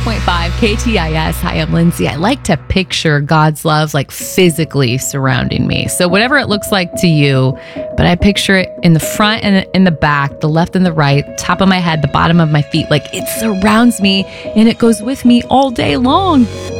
KTIS. Hi, I'm Lindsay. I like to picture God's love like physically surrounding me. So whatever it looks like to you, but I picture it in the front and in the back, the left and the right, top of my head, the bottom of my feet. Like it surrounds me and it goes with me all day long.